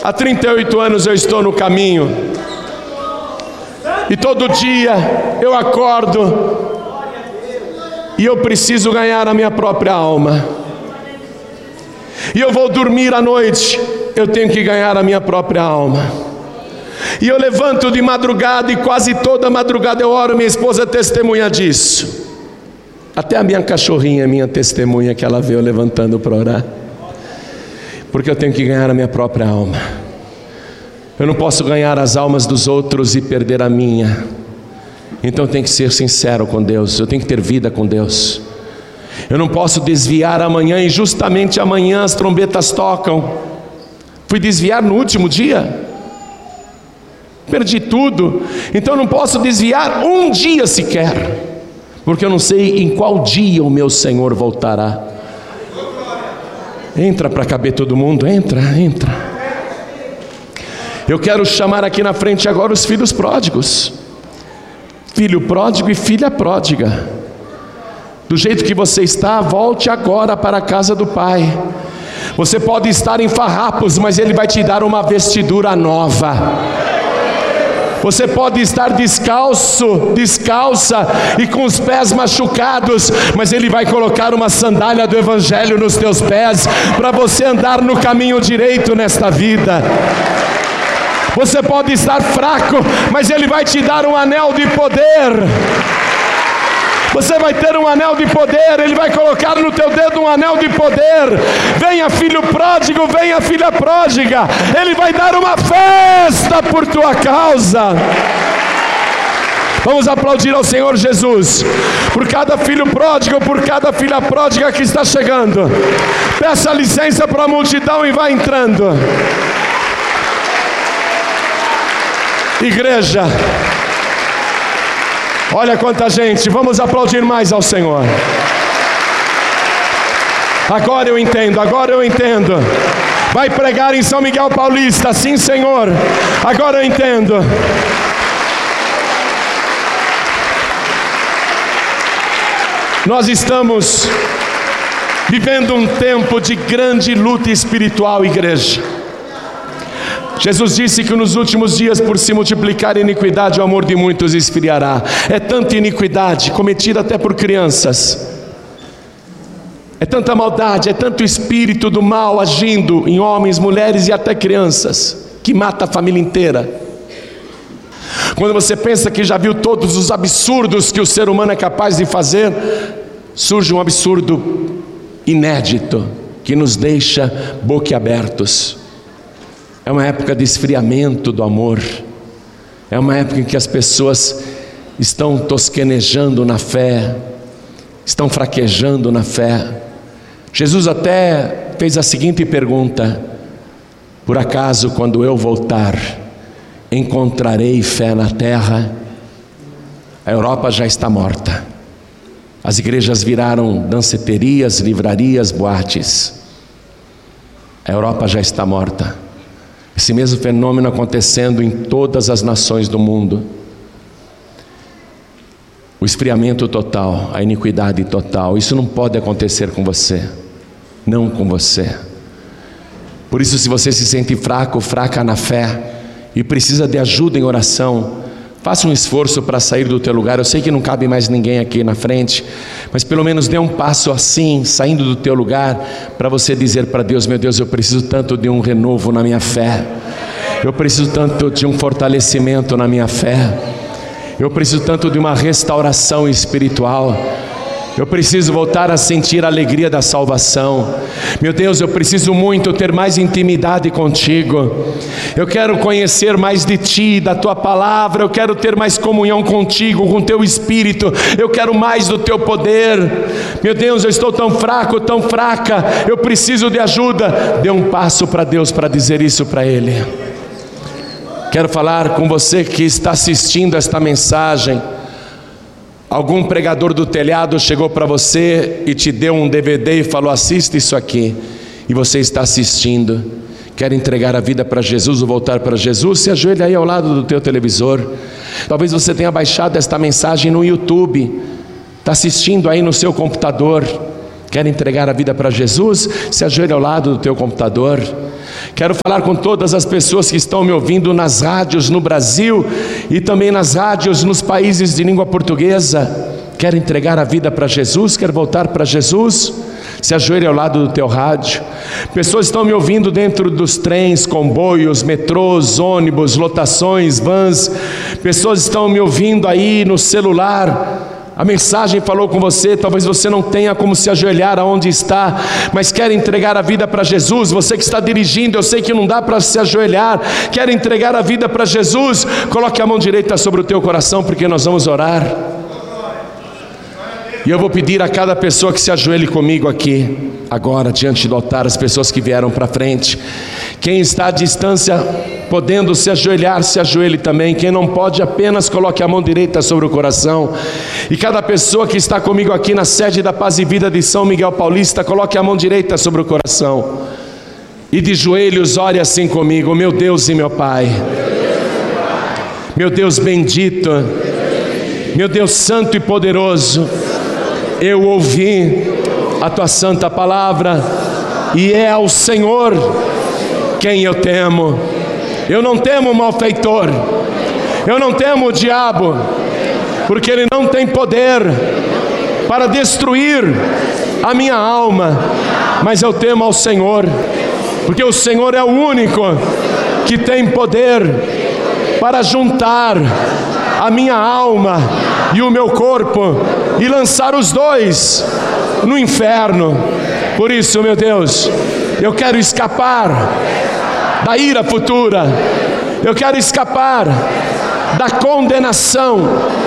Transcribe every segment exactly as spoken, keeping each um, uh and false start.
Há trinta e oito anos eu estou no caminho. E todo dia eu acordo e eu preciso ganhar a minha própria alma. E eu vou dormir à noite, eu tenho que ganhar a minha própria alma. E eu levanto de madrugada e quase toda madrugada eu oro, minha esposa é testemunha disso. Até a minha cachorrinha é minha testemunha, que ela vê eu levantando para orar. Porque eu tenho que ganhar a minha própria alma. Eu não posso ganhar as almas dos outros e perder a minha. Então eu tenho que ser sincero com Deus, eu tenho que ter vida com Deus. Eu não posso desviar amanhã, e justamente amanhã as trombetas tocam. Fui desviar no último dia, perdi tudo. Então eu não posso desviar um dia sequer, porque eu não sei em qual dia o meu Senhor voltará. Entra para caber todo mundo, entra, entra. Eu quero chamar aqui na frente agora os filhos pródigos. Filho pródigo e filha pródiga. Do jeito que você está, volte agora para a casa do Pai. Você pode estar em farrapos, mas Ele vai te dar uma vestidura nova. Você pode estar descalço, descalça e com os pés machucados, mas Ele vai colocar uma sandália do Evangelho nos teus pés, para você andar no caminho direito nesta vida. Você pode estar fraco, mas Ele vai te dar um anel de poder. Você vai ter um anel de poder, Ele vai colocar no teu dedo um anel de poder. Venha filho pródigo, venha filha pródiga. Ele vai dar uma festa por tua causa. Vamos aplaudir ao Senhor Jesus por cada filho pródigo, por cada filha pródiga que está chegando. Peça licença para a multidão e vá entrando. Igreja, olha quanta gente, vamos aplaudir mais ao Senhor. Agora eu entendo, agora eu entendo. Vai pregar em São Miguel Paulista, sim Senhor, agora eu entendo. Nós estamos vivendo um tempo de grande luta espiritual, igreja. Jesus disse que nos últimos dias, por se multiplicar a iniquidade, o amor de muitos esfriará. É tanta iniquidade cometida até por crianças, é tanta maldade, é tanto espírito do mal agindo em homens, mulheres e até crianças, que mata a família inteira. Quando você pensa que já viu todos os absurdos que o ser humano é capaz de fazer, surge um absurdo inédito que nos deixa boquiabertos. É uma época de esfriamento do amor. É uma época em que as pessoas estão tosquenejando na fé, estão fraquejando na fé. Jesus até fez a seguinte pergunta: por acaso quando eu voltar, encontrarei fé na terra? A Europa já está morta. As igrejas viraram danceterias, livrarias, boates. A Europa já está morta. Esse mesmo fenômeno acontecendo em todas as nações do mundo. O esfriamento total, a iniquidade total. Isso não pode acontecer com você. Não com você. Por isso, se você se sente fraco, fraca na fé, e precisa de ajuda em oração, faça um esforço para sair do teu lugar. Eu sei que não cabe mais ninguém aqui na frente, mas pelo menos dê um passo assim, saindo do teu lugar, para você dizer para Deus: meu Deus, eu preciso tanto de um renovo na minha fé, eu preciso tanto de um fortalecimento na minha fé, eu preciso tanto de uma restauração espiritual. Eu preciso voltar a sentir a alegria da salvação. Meu Deus, eu preciso muito ter mais intimidade contigo. Eu quero conhecer mais de ti, da tua palavra. Eu quero ter mais comunhão contigo, com teu espírito. Eu quero mais do teu poder. Meu Deus, eu estou tão fraco, tão fraca. Eu preciso de ajuda. Dê um passo para Deus para dizer isso para Ele. Quero falar com você que está assistindo esta mensagem. Algum pregador do telhado chegou para você e te deu um D V D e falou: assista isso aqui. E você está assistindo, quer entregar a vida para Jesus ou voltar para Jesus? Se ajoelha aí ao lado do teu televisor. Talvez você tenha baixado esta mensagem no YouTube, está assistindo aí no seu computador. Quer entregar a vida para Jesus? Se ajoelha ao lado do teu computador. Quero falar com todas as pessoas que estão me ouvindo nas rádios no Brasil e também nas rádios nos países de língua portuguesa. Quer entregar a vida para Jesus? Quer voltar para Jesus? Se ajoelhe ao lado do teu rádio. Pessoas estão me ouvindo dentro dos trens, comboios, metrôs, ônibus, lotações, vans. Pessoas estão me ouvindo aí no celular. A mensagem falou com você, talvez você não tenha como se ajoelhar aonde está, mas quer entregar a vida para Jesus. Você que está dirigindo, eu sei que não dá para se ajoelhar, quer entregar a vida para Jesus, coloque a mão direita sobre o teu coração, porque nós vamos orar. E eu vou pedir a cada pessoa que se ajoelhe comigo aqui, agora, diante do altar, as pessoas que vieram para frente. Quem está à distância, podendo se ajoelhar, se ajoelhe também. Quem não pode, apenas coloque a mão direita sobre o coração. E cada pessoa que está comigo aqui na sede da Paz e Vida de São Miguel Paulista, coloque a mão direita sobre o coração. E de joelhos, ore assim comigo: meu Deus e meu Pai, meu Deus bendito, meu Deus santo e poderoso, eu ouvi a tua santa palavra, e é ao Senhor quem eu temo. Eu não temo o malfeitor, eu não temo o diabo, porque ele não tem poder para destruir a minha alma, mas eu temo ao Senhor, porque o Senhor é o único que tem poder para juntar a minha alma e o meu corpo e lançar os dois no inferno. Por isso, meu Deus, eu quero escapar da ira futura, eu quero escapar da condenação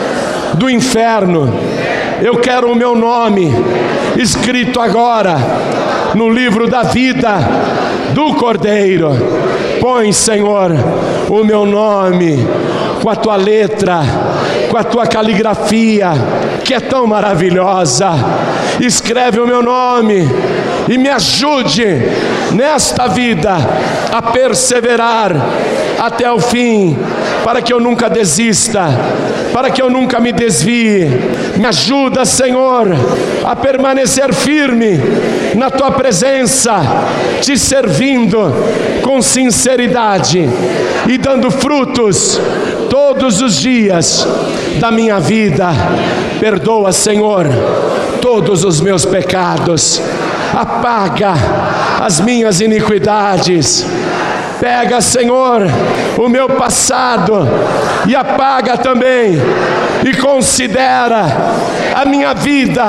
do inferno. Eu quero o meu nome escrito agora no livro da vida do Cordeiro. Põe, Senhor, o meu nome com a tua letra, com a tua caligrafia, que é tão maravilhosa. Escreve o meu nome e me ajude nesta vida a perseverar até o fim, para que eu nunca desista, para que eu nunca me desvie. Me ajuda, Senhor, a permanecer firme na tua presença, te servindo com sinceridade e dando frutos todos os dias da minha vida. Perdoa, Senhor, todos os meus pecados, apaga as minhas iniquidades. Pega, Senhor, o meu passado e apaga também, e considera a minha vida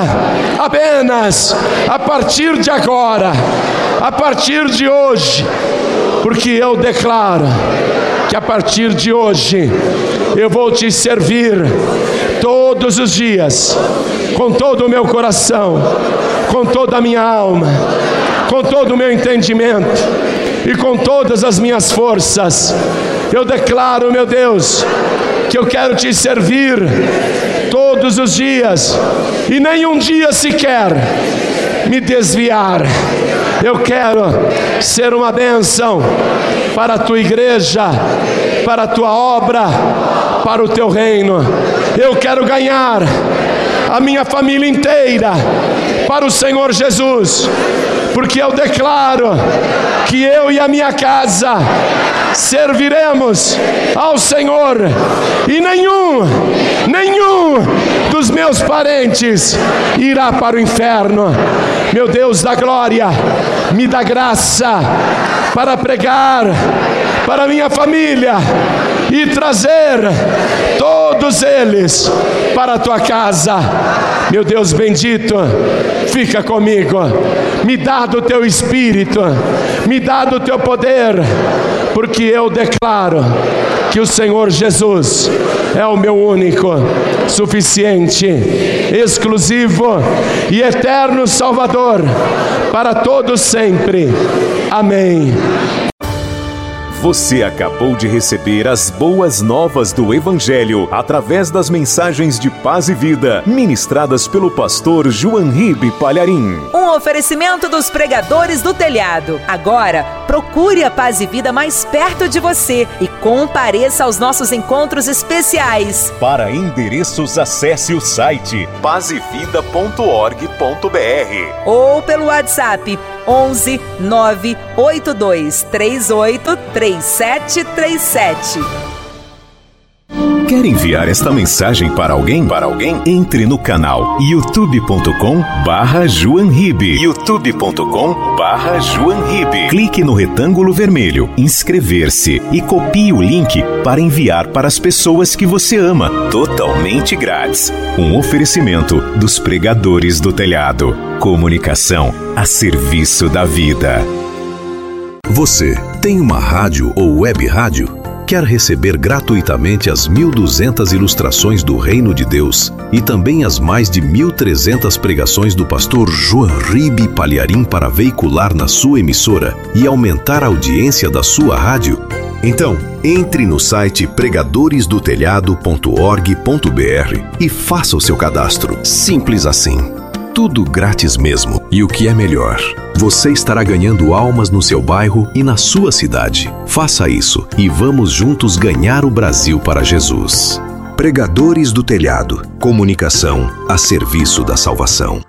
apenas a partir de agora, a partir de hoje, porque eu declaro que a partir de hoje eu vou te servir todos os dias, com todo o meu coração, com toda a minha alma, com todo o meu entendimento e com todas as minhas forças. Eu declaro, meu Deus, que eu quero te servir todos os dias e nenhum dia sequer me desviar. Eu quero ser uma bênção para a tua igreja, para a tua obra, para o teu reino. Eu quero ganhar a minha família inteira para o Senhor Jesus, porque eu declaro que eu e a minha casa serviremos ao Senhor, e nenhum, nenhum dos meus parentes irá para o inferno. Meu Deus da glória, me dá graça para pregar para minha família e trazer todos eles para a tua casa. Meu Deus bendito, fica comigo, me dá do teu Espírito, me dá do teu poder, porque eu declaro que o Senhor Jesus é o meu único, suficiente, exclusivo e eterno Salvador para todos sempre. Amém. Você acabou de receber as boas novas do Evangelho através das mensagens de paz e vida ministradas pelo pastor João Ribe Palharim. Um oferecimento dos pregadores do telhado. Agora, procure a Paz e Vida mais perto de você e compareça aos nossos encontros especiais. Para endereços, acesse o site paz e vida ponto org ponto br ou pelo WhatsApp onze nove oito dois três oito três sete três sete. Quer enviar esta mensagem para alguém? Para alguém? Entre no canal youtube ponto com barra Joan Ribe. youtube ponto com barra Joan Ribe. Clique no retângulo vermelho, inscrever-se e copie o link para enviar para as pessoas que você ama, totalmente grátis. Um oferecimento dos Pregadores do Telhado. Comunicação a serviço da vida. Você tem uma rádio ou web rádio? Quer receber gratuitamente as mil e duzentas ilustrações do Reino de Deus e também as mais de mil e trezentas pregações do pastor Joan Ribe Palharim para veicular na sua emissora e aumentar a audiência da sua rádio? Então, entre no site pregadores do telhado ponto org ponto br e faça o seu cadastro. Simples assim. Tudo grátis mesmo. E o que é melhor, você estará ganhando almas no seu bairro e na sua cidade. Faça isso e vamos juntos ganhar o Brasil para Jesus. Pregadores do Telhado. Comunicação a serviço da salvação.